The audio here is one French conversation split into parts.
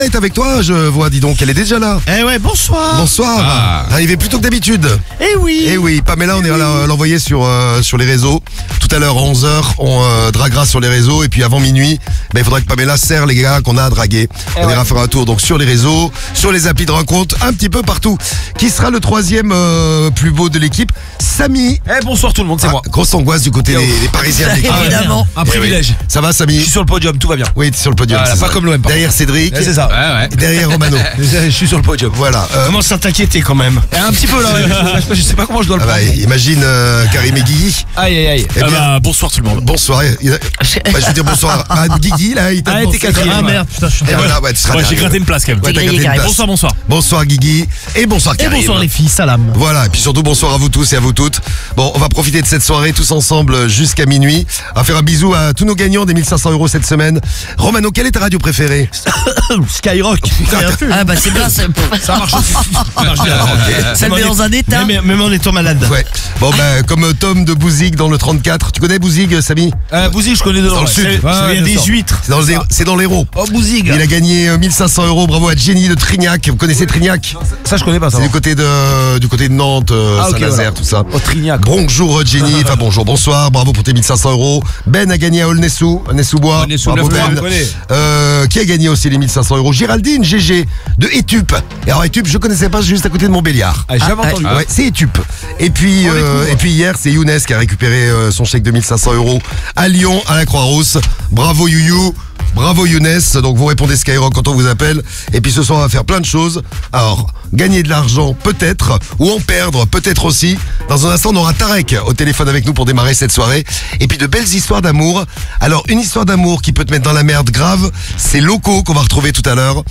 est avec toi, je vois, dis donc, elle est déjà là. Eh ouais, bonsoir. Bonsoir. Arrivé plus tôt que d'habitude. Eh oui. Eh oui, Pamela, on ira l'envoyer sur les réseaux. Tout à l'heure, à 11h, on draguera sur les réseaux. Et puis avant minuit, il faudra que Pamela serre les gars qu'on a à draguer. On ira faire un tour donc sur les réseaux, sur les applis de rencontre, un petit peu partout. Qui sera le troisième plus beau de l'équipe? Samy. Eh bonsoir tout le monde, c'est moi. Grosse angoisse du côté des Parisiens de l'équipe. Évidemment. Un privilège. Oui. Ça va, Samy? Je suis sur le podium, tout va bien. Oui, t'es sur le podium. Voilà, c'est pas ça. comme l'OM. Derrière Cédric. C'est ça. Ouais. Et derrière Romano. Je suis sur le podium. Voilà. Commence à t'inquiéter quand même. Un petit peu là. Je sais pas comment je dois le prendre. Imagine Karim et Guigui. Aïe. Eh bien, bonsoir tout le monde. bonsoir. Je veux dire bonsoir à Guigui là. Il t'a Ah, demandé. t'es quatrième. Ah merde, putain, je suis Et voilà, ouais, tu seras Ouais, j'ai derrière. gratté une place quand même. Ouais, t'as grillé, gratté une Karim. place. Bonsoir. Bonsoir Guigui et bonsoir Et Karim. bonsoir les filles, salam. Voilà, et puis surtout bonsoir à vous tous et à vous toutes. Bon, on va profiter de cette soirée tous ensemble jusqu'à minuit. On va faire un bisou à tous nos gagnants des 1500 € cette semaine. Romano, quelle est ta radio préférée? Skyrock. Ah bah c'est bien, ça marche aussi. Ça marche bien. ça le met dans un état. Même en étant malade. Ouais. Bon, comme Tom de Bouzig dans le 34. Tu connais Bouzig, Samy? Bouzig, je connais Dans le sud. Il y a des huîtres. C'est dans l'Hérault. Oh, Bouzig. Il a gagné 1500 €. Bravo à Jenny de Trignac. Vous connaissez Trignac? Ça, je connais pas ça. C'est du côté de Nantes, ok, Saint-Nazaire, voilà. tout ça. Oh, Trignac. Bonjour Jenny, enfin bonjour, bonsoir, bravo pour tes 1500 €. Ben a gagné à Aulnay-sous-Bois. Aulnay-sous, Bravo Neuf-Bois, Ben. on connaît. Qui a gagné aussi les 1500 €? Géraldine GG de Etup. Et alors Etup, je connaissais pas, c'est juste à côté de Montbéliard. Ah, jamais entendu. Ouais, c'est Etup. Et puis hier, c'est Younes qui a récupéré son chèque de 1500 € à Lyon, à la Croix-Rousse. Bravo Youyou. Bravo Younes, donc vous répondez Skyrock quand on vous appelle. Et puis ce soir on va faire plein de choses. Alors, gagner de l'argent peut-être, ou en perdre peut-être aussi. Dans un instant on aura Tarek au téléphone avec nous pour démarrer cette soirée. Et puis de belles histoires d'amour. Alors une histoire d'amour qui peut te mettre dans la merde grave, c'est Loco qu'on va retrouver tout à l'heure.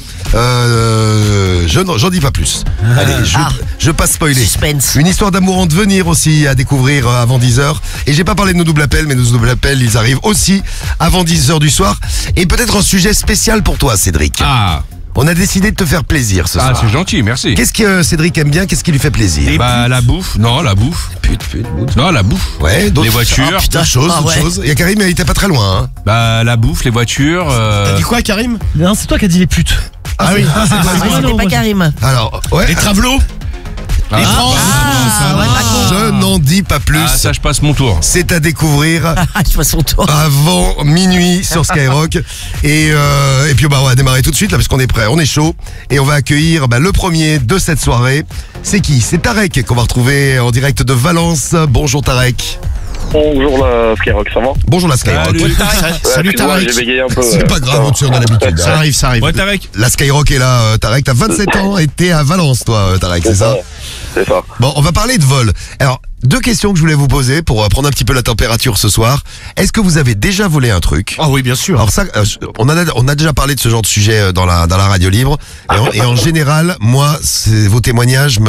J'en dis pas plus. Allez, je vais pas spoiler. Suspense. Une histoire d'amour en devenir aussi à découvrir avant 10h. Et j'ai pas parlé de nos doubles appels, mais nos doubles appels ils arrivent aussi avant 10h du soir. Et peut-être un sujet spécial pour toi Cédric. Ah, On a décidé de te faire plaisir ce soir. c'est gentil, merci. Qu'est-ce que Cédric aime bien? Qu'est-ce qui lui fait plaisir? Bah la bouffe. Non, la bouffe. Non, la bouffe. Ouais, d'autres Les voitures. Ah, putain, d'autres choses, Ah, d'autres ouais. choses. Il y a Karim, il était pas très loin. Hein. Bah la bouffe, les voitures. T'as dit quoi, Karim? Non, c'est toi qui as dit les putes. Ah oui. Ah, c'était pas Karim. Alors, ouais. Les travelots. Les trans. Ah, ouais, Je n'en dis pas plus. Ah, ça je passe mon tour. C'est à découvrir Ah, tu vois son tour. avant minuit sur Skyrock. Et puis on va démarrer tout de suite là parce qu'on est prêt, on est chaud. Et on va accueillir le premier de cette soirée. C'est qui? C'est Tarek qu'on va retrouver en direct de Valence. Bonjour Tarek. Bonjour la Skyrock, ça va? Bonjour la Skyrock. Salut. Salut Excuse-moi, Tarek. j'ai bégayé un peu. C'est pas grave, on a l'habitude. Ça arrive. Ouais, Tarek. La Skyrock est là, Tarek. T'as 27 ans et t'es à Valence, toi, Tarek, c'est ça? C'est ça. Bon, on va parler de vol. Alors, deux questions que je voulais vous poser pour prendre un petit peu la température ce soir. Est-ce que vous avez déjà volé un truc? Ah oui, bien sûr. Alors ça, on a déjà parlé de ce genre de sujet dans la radio libre. Et en général, moi, vos témoignages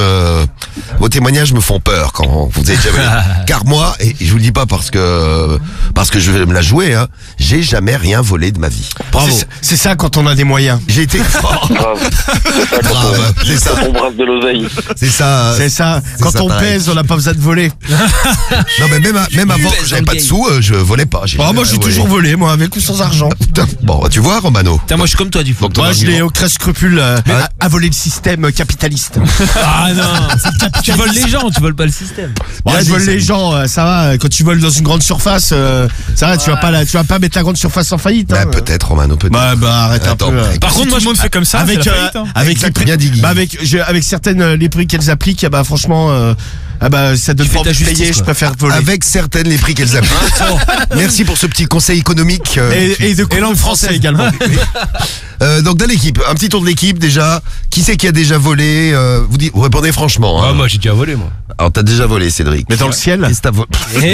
me font peur quand vous avez déjà volé. Car moi, et je vous le dis pas parce que je vais me la jouer, hein, j'ai jamais rien volé de ma vie. Bravo. C'est ça quand on a des moyens. J'ai été Grave. C'est ça quand Brave, c'est ça. on brasse de l'oseille. C'est ça. C'est ça. Quand ça, on Tarek. pèse, on n'a pas besoin de voler. Non mais même avant, j'avais pas de sous, je volais pas. Moi, j'ai toujours volé, moi, avec ou sans argent. Putain, bon, tu vois, Romano. Putain, moi je suis comme toi du coup. Donc, ton Moi, je argument. n'ai aucun scrupule à voler le système capitaliste. Ah non, tu voles les gens, tu voles pas le système. Moi, je vole les gens, ça va. Quand tu voles dans une grande surface, ça va, tu vas pas mettre la grande surface en faillite. Hein. Peut-être, Romano, peut-être. Arrête un Attends, peu. Par contre, moi je fait comme ça. Avec les prix, bien dit, Guy. avec certaines les prix qu'elles appliquent, franchement, ça donne Tu fais pas ta envie de justice, payer. quoi. Je préfère voler. Avec certaines les prix qu'elles appliquent. Merci pour ce petit conseil économique. Et de langue française également. Donc dans l'équipe, un petit tour de l'équipe déjà. Qui c'est qui a déjà volé? Vous répondez franchement. Hein. Ah, moi j'ai déjà volé moi. Alors t'as déjà volé, Cédric. Mais dans le ciel. Qu'est-ce que t'as volé?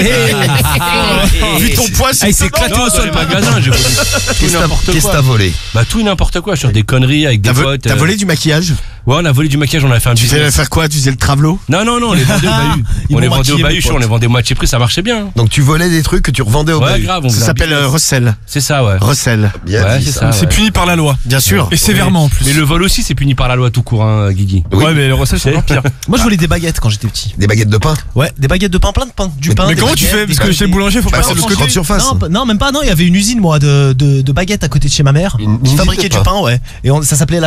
Vu ton poids, Ah, il s'est éclaté Non, au dans sol. les magasins, j'ai volé. Tout et n'importe Qu'est-ce que quoi. t'as volé? Bah tout et n'importe quoi, sur des conneries avec des potes. T'as volé du maquillage? Ouais, on a volé du maquillage, on a fait un Tu faisais business. faire quoi? Tu faisais le travelot? Non, on les vendait au bahut. Ils On les m'ont vendait au maquillé, bahut, mes on potes. les vendait moitié prix, ça marchait bien. Donc tu volais des trucs que tu revendais au Ouais, bahut. grave, on Ça faisait un s'appelle business. recel. C'est ça, ouais. Recel. Bien Ouais, dit, c'est ça. ça. C'est ouais. puni par la loi. Bien sûr. Et sévèrement en plus. Mais le vol aussi, c'est puni par la loi tout court, hein, Guigui. Oui. Ouais, mais le recel, c'est encore pire. Moi, je volais des baguettes quand j'étais petit. Des baguettes de pain. Ouais, des baguettes de pain, plein de pain. Du pain. Mais des comment tu baguettes, fais? des Parce que chez le baguettes. boulanger, faut Bah, passer c'est de l'autre le côté. grande surface. Non, même pas, non, il y avait une usine, moi, de baguettes à côté de chez ma mère, Une qui usine fabriquait de du pain. pain, ouais. Et ça s'appelait